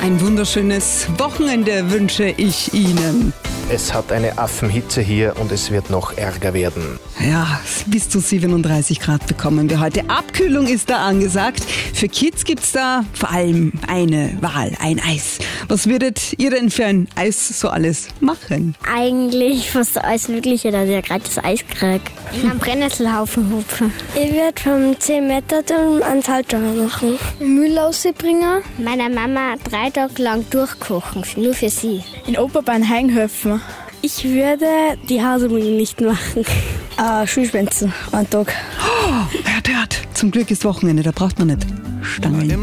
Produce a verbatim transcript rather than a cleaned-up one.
Ein wunderschönes Wochenende wünsche ich Ihnen. Es hat eine Affenhitze hier und es wird noch ärger werden. Ja, bis zu siebenunddreißig Grad bekommen wir heute. Abkühlung ist da angesagt. Für Kids gibt's da vor allem eine Wahl, ein Eis. Was würdet ihr denn für ein Eis so alles machen? Eigentlich fast alles Mögliche, dass ich ja gerade das Eis kriege. In einem Brennnesselhaufen hupfen. Ich werde vom zehn Meter Turm ans Halter machen. Müll rausbringen. Meiner Mama drei Tage lang durchkochen, nur für sie. In Opa beim helfen. Ich würde die Haselmühle nicht machen. Äh, Schulschwänzen, einen Tag. Oh, hört, hört. Zum Glück ist Wochenende, da braucht man nicht Stangen.